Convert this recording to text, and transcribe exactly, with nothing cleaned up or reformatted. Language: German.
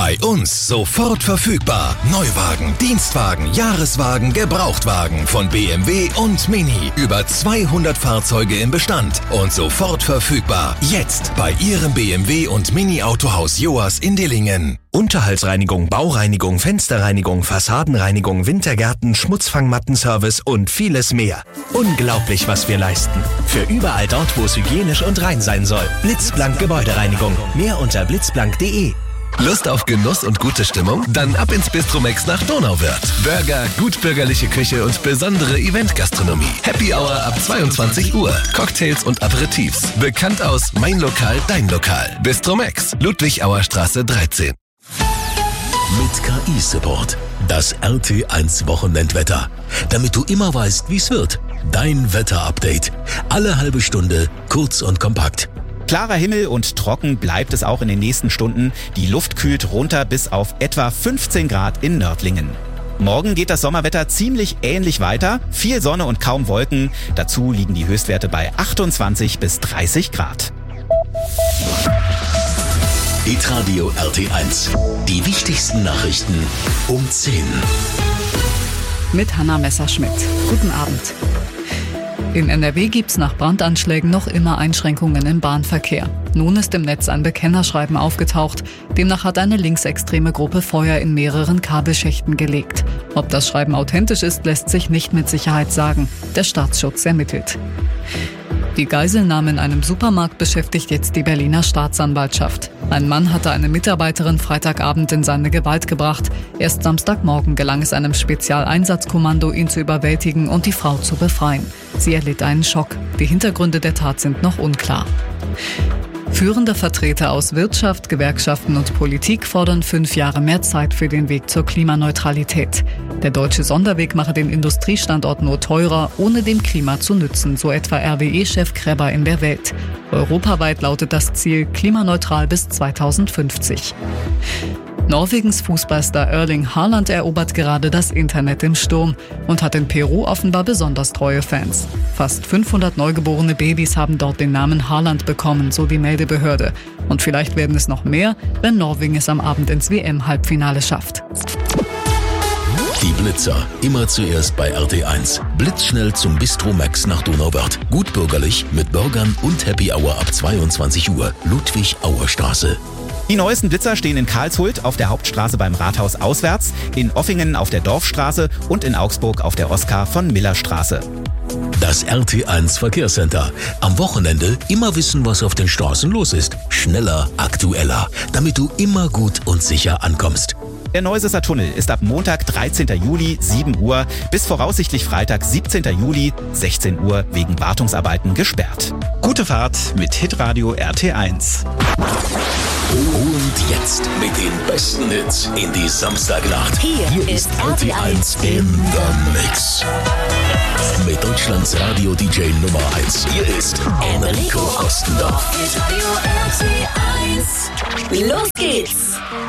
Bei uns sofort verfügbar. Neuwagen, Dienstwagen, Jahreswagen, Gebrauchtwagen von B M W und Mini. Über zweihundert Fahrzeuge im Bestand und sofort verfügbar. Jetzt bei Ihrem B M W und Mini Autohaus Joas in Dillingen. Unterhaltsreinigung, Baureinigung, Fensterreinigung, Fassadenreinigung, Wintergärten, Schmutzfangmattenservice und vieles mehr. Unglaublich, was wir leisten. Für überall dort, wo es hygienisch und rein sein soll. Blitzblank Gebäudereinigung. Mehr unter blitzblank punkt de. Lust auf Genuss und gute Stimmung? Dann ab ins Bistromex nach Donauwörth. Burger, gutbürgerliche Küche und besondere Eventgastronomie. Happy Hour ab zweiundzwanzig Uhr. Cocktails und Aperitifs. Bekannt aus Mein Lokal, Dein Lokal. Bistromex, Ludwigauer Straße dreizehn. Mit K I-Support. Das R T eins Wochenendwetter. Damit du immer weißt, wie es wird. Dein Wetter-Update. Alle halbe Stunde, kurz und kompakt. Klarer Himmel und trocken bleibt es auch in den nächsten Stunden. Die Luft kühlt runter bis auf etwa fünfzehn Grad in Nördlingen. Morgen geht das Sommerwetter ziemlich ähnlich weiter. Viel Sonne und kaum Wolken. Dazu liegen die Höchstwerte bei achtundzwanzig bis dreißig Grad. Hitradio R T eins. Die wichtigsten Nachrichten um zehn. Mit Hanna Messerschmidt. Guten Abend. In N R W gibt's nach Brandanschlägen noch immer Einschränkungen im Bahnverkehr. Nun ist im Netz ein Bekennerschreiben aufgetaucht. Demnach hat eine linksextreme Gruppe Feuer in mehreren Kabelschächten gelegt. Ob das Schreiben authentisch ist, lässt sich nicht mit Sicherheit sagen. Der Staatsschutz ermittelt. Die Geiselnahme in einem Supermarkt beschäftigt jetzt die Berliner Staatsanwaltschaft. Ein Mann hatte eine Mitarbeiterin Freitagabend in seine Gewalt gebracht. Erst Samstagmorgen gelang es einem Spezialeinsatzkommando, ihn zu überwältigen und die Frau zu befreien. Sie erlitt einen Schock. Die Hintergründe der Tat sind noch unklar. Führende Vertreter aus Wirtschaft, Gewerkschaften und Politik fordern fünf Jahre mehr Zeit für den Weg zur Klimaneutralität. Der deutsche Sonderweg mache den Industriestandort nur teurer, ohne dem Klima zu nützen, so etwa R W E-Chef Kreber in der Welt. Europaweit lautet das Ziel klimaneutral bis zweitausendfünfzig. Norwegens Fußballstar Erling Haaland erobert gerade das Internet im Sturm und hat in Peru offenbar besonders treue Fans. Fast fünfhundert neugeborene Babys haben dort den Namen Haaland bekommen, so die Meldebehörde. Und vielleicht werden es noch mehr, wenn Norwegen es am Abend ins W M-Halbfinale schafft. Die Blitzer. Immer zuerst bei R T eins. Blitzschnell zum Bistromex nach Donauwörth. Gutbürgerlich mit Burgern und Happy Hour ab zweiundzwanzig Uhr. Ludwigauer Straße. Die neuesten Blitzer stehen in Karlshult auf der Hauptstraße beim Rathaus auswärts, in Offingen auf der Dorfstraße und in Augsburg auf der Oskar von Miller Straße. Das R T eins Verkehrscenter. Am Wochenende immer wissen, was auf den Straßen los ist. Schneller, aktueller, damit du immer gut und sicher ankommst. Der Neusesser Tunnel ist ab Montag, dreizehnten Juli, sieben Uhr bis voraussichtlich Freitag, siebzehnten Juli, sechzehn Uhr wegen Wartungsarbeiten gesperrt. Gute Fahrt mit Hitradio R T eins. Und jetzt mit den besten Hits in die Samstagnacht. Hier, Hier ist R T eins in the Mix. Mit Deutschlands Radio-D J Nummer eins. Hier ist Enrico Ostendorf. Radio R T eins. Los geht's!